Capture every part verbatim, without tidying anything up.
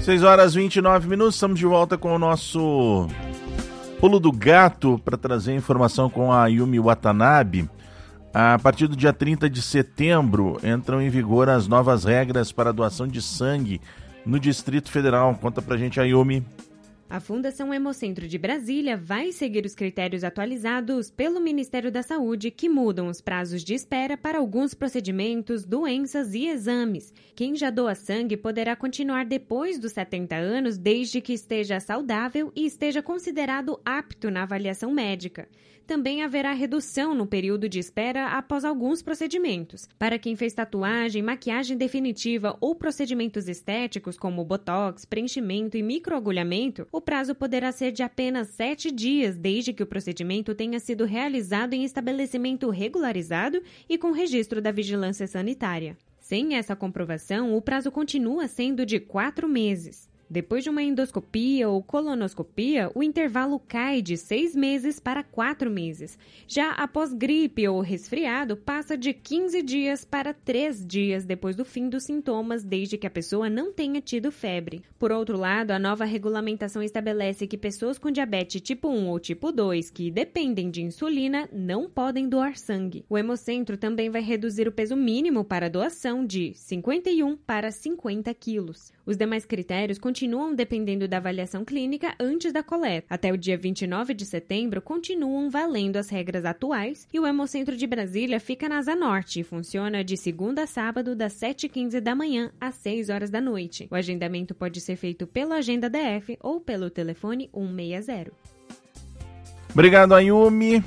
seis horas e vinte e nove minutos, estamos de volta com o nosso Pulo do Gato para trazer informação com a Yumi Watanabe. A partir do dia trinta de setembro entram em vigor as novas regras para a doação de sangue no Distrito Federal. Conta pra gente a Yumi. A Fundação Hemocentro de Brasília vai seguir os critérios atualizados pelo Ministério da Saúde, que mudam os prazos de espera para alguns procedimentos, doenças e exames. Quem já doa sangue poderá continuar depois dos setenta anos, desde que esteja saudável e esteja considerado apto na avaliação médica. Também haverá redução no período de espera após alguns procedimentos. Para quem fez tatuagem, maquiagem definitiva ou procedimentos estéticos como botox, preenchimento e microagulhamento, o prazo poderá ser de apenas sete dias, desde que o procedimento tenha sido realizado em estabelecimento regularizado e com registro da vigilância sanitária. Sem essa comprovação, o prazo continua sendo de quatro meses. Depois de uma endoscopia ou colonoscopia, o intervalo cai de seis meses para quatro meses. Já após gripe ou resfriado, passa de quinze dias para três dias depois do fim dos sintomas, desde que a pessoa não tenha tido febre. Por outro lado, a nova regulamentação estabelece que pessoas com diabetes tipo um ou tipo dois, que dependem de insulina, não podem doar sangue. O Hemocentro também vai reduzir o peso mínimo para doação de cinquenta e um para cinquenta quilos. Os demais critérios continuam dependendo da avaliação clínica antes da coleta. Até o dia vinte e nove de setembro, continuam valendo as regras atuais e o Hemocentro de Brasília fica na Asa Norte e funciona de segunda a sábado, das sete e quinze da manhã às seis horas da noite. O agendamento pode ser feito pela Agenda D F ou pelo telefone cento e sessenta. Obrigado, Ayumi.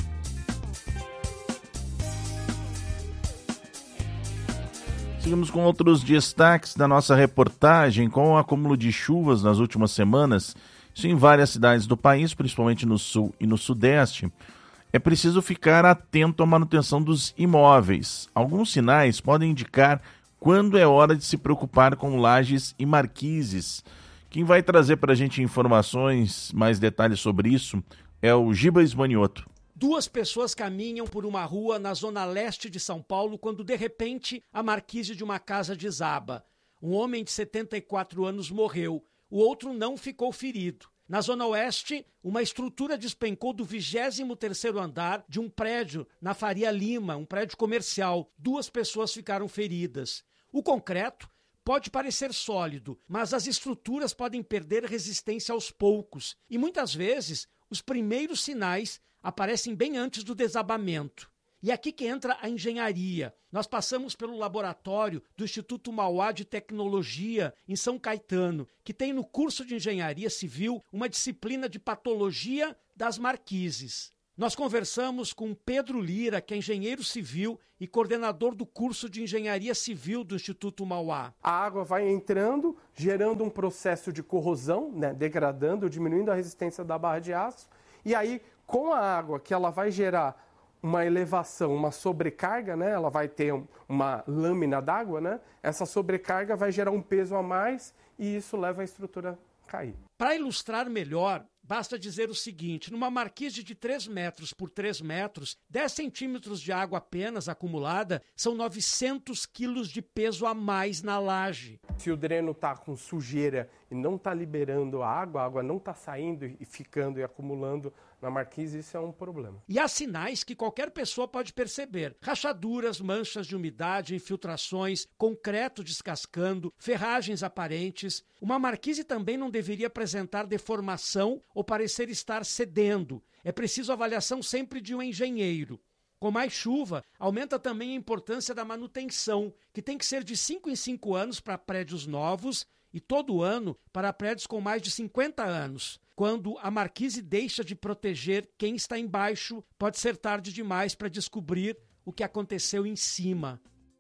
Seguimos com outros destaques da nossa reportagem. Com o acúmulo de chuvas nas últimas semanas, isso em várias cidades do país, principalmente no sul e no sudeste, é preciso ficar atento à manutenção dos imóveis. Alguns sinais podem indicar quando é hora de se preocupar com lajes e marquises. Quem vai trazer para a gente informações, mais detalhes sobre isso, é o Giba Ismanioto. Duas pessoas caminham por uma rua na zona leste de São Paulo quando, de repente, a marquise de uma casa desaba. Um homem de setenta e quatro anos morreu, o outro não ficou ferido. Na zona oeste, uma estrutura despencou do vigésimo terceiro andar de um prédio na Faria Lima, um prédio comercial. Duas pessoas ficaram feridas. O concreto pode parecer sólido, mas as estruturas podem perder resistência aos poucos. E muitas vezes, os primeiros sinais aparecem bem antes do desabamento. E aqui que entra a engenharia. Nós passamos pelo laboratório do Instituto Mauá de Tecnologia, em São Caetano, que tem no curso de Engenharia Civil uma disciplina de patologia das marquises. Nós conversamos com Pedro Lira, que é engenheiro civil e coordenador do curso de Engenharia Civil do Instituto Mauá. A água vai entrando, gerando um processo de corrosão, né, degradando, diminuindo a resistência da barra de aço, e aí, com a água que ela vai gerar uma elevação, uma sobrecarga, né? Ela vai ter uma lâmina d'água, né? Essa sobrecarga vai gerar um peso a mais e isso leva a estrutura a cair. Para ilustrar melhor, basta dizer o seguinte: numa marquise de três metros por três metros, dez centímetros de água apenas acumulada são novecentos quilos de peso a mais na laje. Se o dreno está com sujeira e não está liberando a água, a água não está saindo e ficando e acumulando na marquise, isso é um problema. E há sinais que qualquer pessoa pode perceber: rachaduras, manchas de umidade, infiltrações, concreto descascando, ferragens aparentes. Uma marquise também não deveria apresentar deformação ou parecer estar cedendo. É preciso avaliação sempre de um engenheiro. Com mais chuva, aumenta também a importância da manutenção, que tem que ser de cinco em cinco anos para prédios novos e todo ano para prédios com mais de cinquenta anos. Quando a marquise deixa de proteger quem está embaixo, pode ser tarde demais para descobrir o que aconteceu em cima.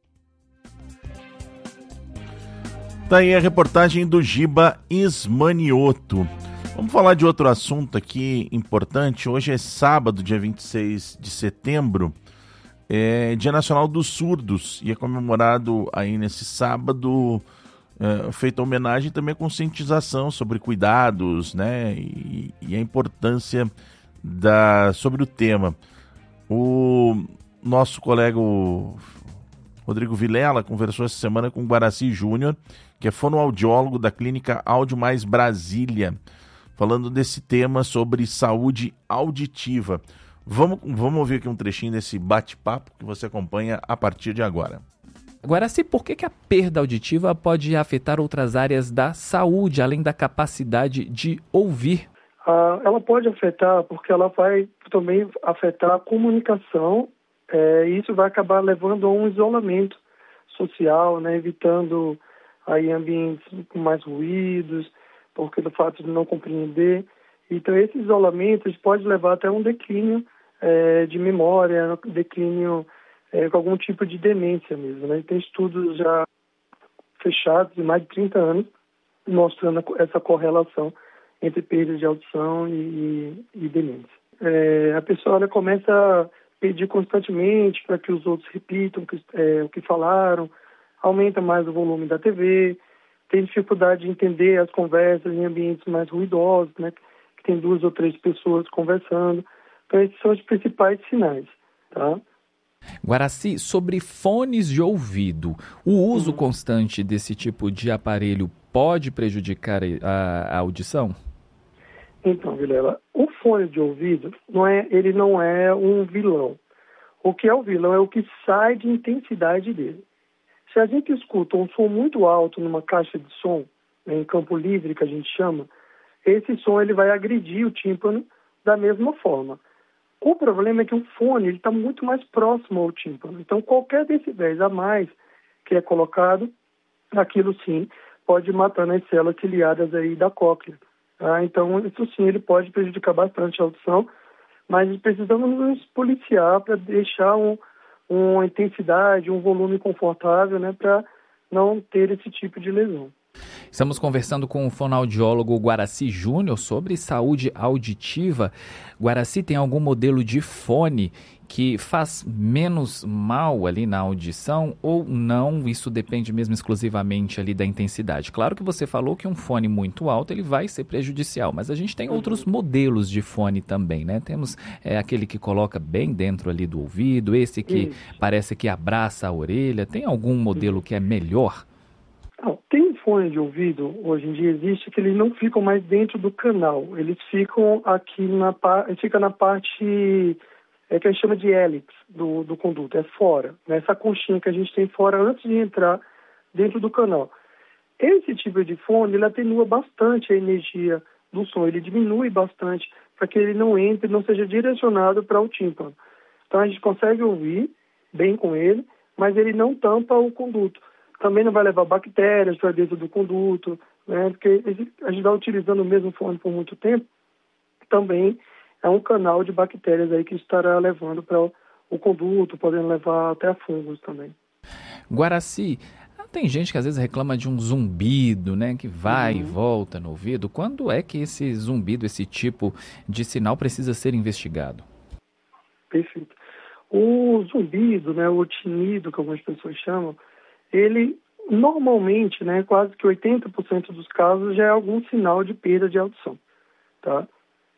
Tá aí a reportagem do Giba Ismanioto. Vamos falar de outro assunto aqui importante. Hoje é sábado, dia vinte e seis de setembro, é Dia Nacional dos Surdos, e é comemorado aí nesse sábado, é, feita homenagem e também a conscientização sobre cuidados, né, e, e a importância da, sobre o tema. O nosso colega, o Rodrigo Vilela conversou essa semana com o Guaraci Júnior, que é fonoaudiólogo da clínica Áudio Mais Brasília, falando desse tema sobre saúde auditiva. Vamos, vamos ouvir aqui um trechinho desse bate-papo que você acompanha a partir de agora. Guaraci, por que, que a perda auditiva pode afetar outras áreas da saúde, além da capacidade de ouvir? Ah, ela pode afetar porque ela vai também afetar a comunicação, é, e isso vai acabar levando a um isolamento social, né, evitando aí ambientes com mais ruídos, porque do fato de não compreender. Então, esse isolamento pode levar até um declínio é, de memória, declínio é, com algum tipo de demência mesmo, né? Tem estudos já fechados de mais de trinta anos mostrando essa correlação entre perda de audição e, e, e demência. É, a pessoa ela começa a pedir constantemente para que os outros repitam que, é, o que falaram, aumenta mais o volume da T V, tem dificuldade de entender as conversas em ambientes mais ruidosos, né, que tem duas ou três pessoas conversando. Então, esses são os principais sinais, tá? Guaraci, sobre fones de ouvido, o uso uhum. constante desse tipo de aparelho pode prejudicar a, a audição? Então, Vilela, o fone de ouvido, não é, ele não é um vilão. O que é o vilão é o que sai de intensidade dele. Se a gente escuta um som muito alto numa caixa de som, né, em campo livre, que a gente chama, esse som ele vai agredir o tímpano da mesma forma. O problema é que o fone está muito mais próximo ao tímpano. Então, qualquer decibéis a mais que é colocado, aquilo sim pode matar as células ciliadas aí da cóclea. Tá? Então, isso sim ele pode prejudicar bastante a audição, mas precisamos nos policiar para deixar um, uma intensidade, um volume confortável, né, para não ter esse tipo de lesão. Estamos conversando com o fonoaudiólogo Guaraci Júnior sobre saúde auditiva. Guaraci, tem algum modelo de fone que faz menos mal ali na audição ou não? Isso depende mesmo exclusivamente ali da intensidade. Claro que você falou que um fone muito alto ele vai ser prejudicial, mas a gente tem outros modelos de fone também, né? Temos é, aquele que coloca bem dentro ali do ouvido, esse que Isso. parece que abraça a orelha. Tem algum modelo que é melhor? Não, tem fone de ouvido, hoje em dia existe, que eles não ficam mais dentro do canal. Eles ficam aqui na, fica na parte é, que a gente chama de hélix do, do conduto, é fora. Né? Essa conchinha que a gente tem fora antes de entrar dentro do canal. Esse tipo de fone, ele atenua bastante a energia do som, ele diminui bastante para que ele não entre, não seja direcionado para o tímpano. Então a gente consegue ouvir bem com ele, mas ele não tampa o conduto. Também não vai levar bactérias para dentro do conduto, né? Porque a gente está utilizando o mesmo fone por muito tempo, também é um canal de bactérias aí que estará levando para o conduto, podendo levar até a fungos também. Guaraci, tem gente que às vezes reclama de um zumbido, né? Que vai uhum. e volta no ouvido. Quando é que esse zumbido, esse tipo de sinal precisa ser investigado? Perfeito. O zumbido, né? O tinido, que algumas pessoas chamam, ele normalmente, né, quase que oitenta por cento dos casos já é algum sinal de perda de audição, tá?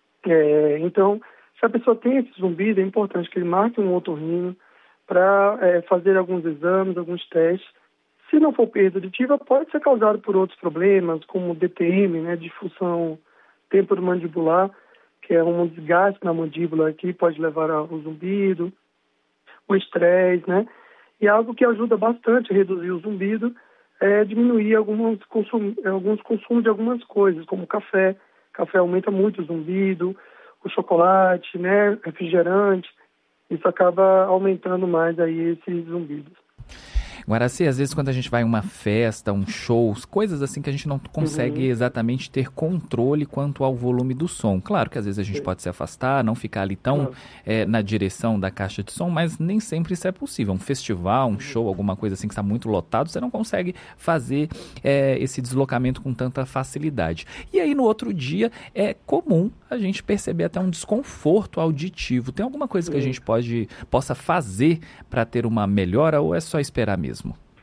É, então, se a pessoa tem esse zumbido, é importante que ele marque um otorrino para é, fazer alguns exames, alguns testes. Se não for perda auditiva, pode ser causado por outros problemas, como D T M, né, disfunção temporomandibular, que é um desgaste na mandíbula aqui, pode levar ao zumbido, o estresse, né? E algo que ajuda bastante a reduzir o zumbido é diminuir alguns consumos, alguns consumos de algumas coisas, como café. Café aumenta muito o zumbido, o chocolate, né, refrigerante. Isso acaba aumentando mais aí esses zumbidos. Guaraci, às vezes quando a gente vai em uma festa, um show, coisas assim que a gente não consegue uhum. exatamente ter controle quanto ao volume do som. Claro que às vezes a gente Sim. pode se afastar, não ficar ali tão uhum. é, na direção da caixa de som, mas nem sempre isso é possível. Um festival, um uhum. show, alguma coisa assim que está muito lotado, você não consegue fazer é, esse deslocamento com tanta facilidade. E aí no outro dia é comum a gente perceber até um desconforto auditivo. Tem alguma coisa que a gente pode, possa fazer para ter uma melhora ou é só esperar mesmo?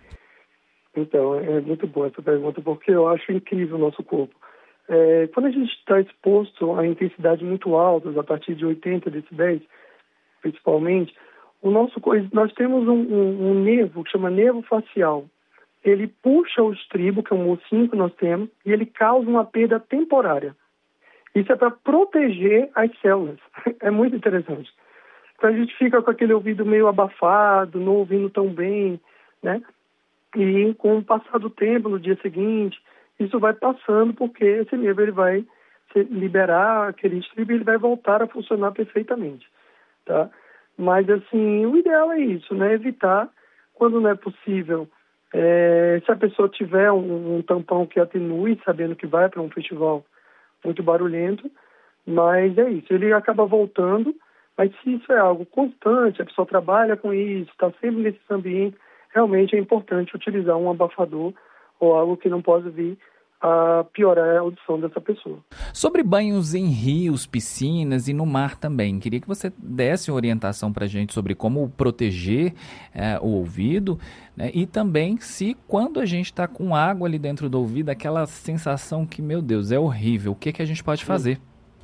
Então, é muito boa essa pergunta, porque eu acho incrível o nosso corpo. É, quando a gente está exposto a intensidades muito altas, a partir de oitenta decibéis, principalmente, o nosso, nós temos um, um, um nervo que chama nervo facial. Ele puxa o estribo, que é um ossinho que nós temos, e ele causa uma perda temporária. Isso é para proteger as células. É muito interessante. Então a gente fica com aquele ouvido meio abafado, não ouvindo tão bem, né? E com o passar do tempo, no dia seguinte, isso vai passando porque esse nervo ele vai liberar aquele estribo e ele vai voltar a funcionar perfeitamente, tá? Mas, assim, o ideal é isso, né? Evitar, quando não é possível, é, se a pessoa tiver um, um tampão que atenue, sabendo que vai para um festival muito barulhento, mas é isso, ele acaba voltando, mas se isso é algo constante, a pessoa trabalha com isso, está sempre nesses ambientes, realmente é importante utilizar um abafador ou algo que não possa vir a piorar a audição dessa pessoa. Sobre banhos em rios, piscinas e no mar também, queria que você desse uma orientação para a gente sobre como proteger é, o ouvido, né? E também se quando a gente está com água ali dentro do ouvido, aquela sensação que, meu Deus, é horrível, o que, que a gente pode fazer?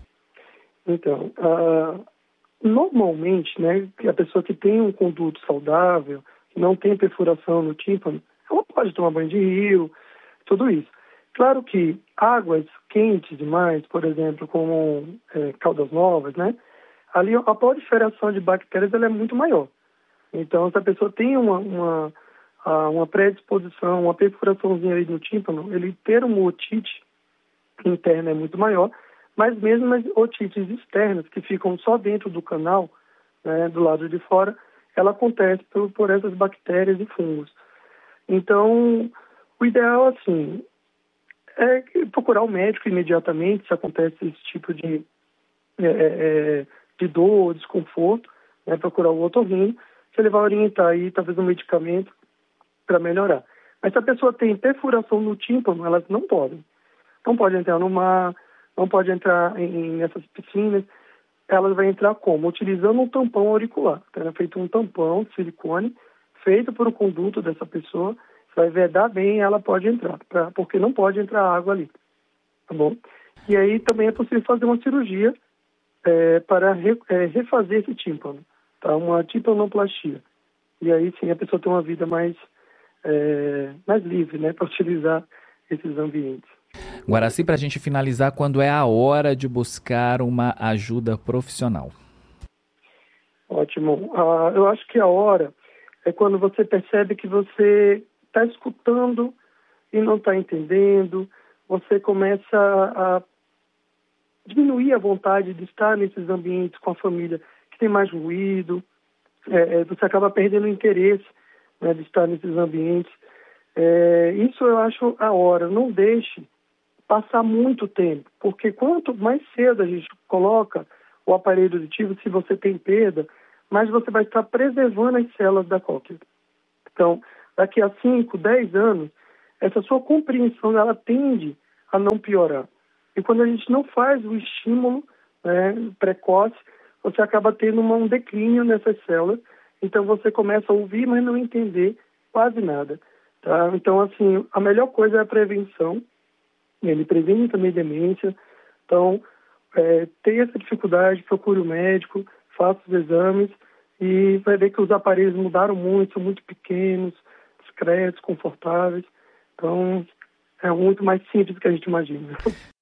Então, uh, normalmente, né, a pessoa que tem um conduto saudável, que não tem perfuração no tímpano, ela pode tomar banho de rio, tudo isso. Claro que águas quentes demais, por exemplo, como é, Caldas Novas, né? Ali a proliferação de bactérias ela é muito maior. Então, se a pessoa tem uma, uma, uma predisposição, uma perfuraçãozinha ali no tímpano, ele ter uma otite interna é muito maior, mas mesmo as otites externas, que ficam só dentro do canal, né, do lado de fora, ela acontece por, por essas bactérias e fungos. Então, o ideal, assim, é procurar o médico imediatamente se acontece esse tipo de, é, é, de dor, desconforto, né, procurar o otorrino, se ele vai orientar aí talvez um medicamento para melhorar. Mas se a pessoa tem perfuração no tímpano, elas não podem. Não pode entrar no mar, não pode entrar em, nessas piscinas. Elas vão entrar como? Utilizando um tampão auricular. Então, é feito um tampão de silicone, feito por um conduto dessa pessoa, vai vedar bem e ela pode entrar, pra, porque não pode entrar água ali, tá bom? E aí também é possível fazer uma cirurgia é, para re, é, refazer esse tímpano, tá? Uma timpanoplastia. E aí sim a pessoa tem uma vida mais, é, mais livre, né, para utilizar esses ambientes. Guaraci, para a gente finalizar, quando é a hora de buscar uma ajuda profissional? Ótimo. Ah, eu acho que a hora é quando você percebe que você está escutando e não está entendendo, você começa a diminuir a vontade de estar nesses ambientes com a família que tem mais ruído, é, você acaba perdendo o interesse, né, de estar nesses ambientes. É, isso eu acho a hora, não deixe passar muito tempo, porque quanto mais cedo a gente coloca o aparelho auditivo, se você tem perda, mais você vai estar preservando as células da cóclea. Então, daqui a cinco, dez anos, essa sua compreensão ela tende a não piorar. E quando a gente não faz o estímulo, né, precoce, você acaba tendo uma, um declínio nessas células. Então você começa a ouvir, mas não entender quase nada. Tá? Então, assim, a melhor coisa é a prevenção. Ele previne também demência. Então, é, tem essa dificuldade, procure o médico, faça os exames e vai ver que os aparelhos mudaram muito, são muito pequenos, discretos, confortáveis. Então, é muito mais simples do que a gente imagina.